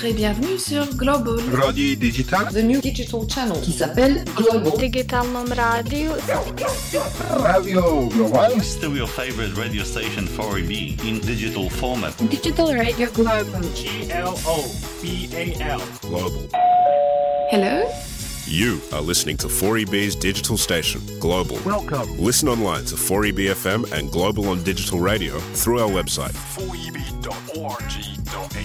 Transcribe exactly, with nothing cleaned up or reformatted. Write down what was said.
Bonjour et bienvenue sur Global Radio Digital, the new digital channel qui s'appelle Global. Digitalnom radio. Radio Global. Still your favorite radio station four E B in digital format. Digital Radio Global. G L O B A L. Global. Hello. You are listening to four E B's digital station, Global. Welcome. Listen online to four E B F M and Global on digital radio through our website. four e b dot org dot a u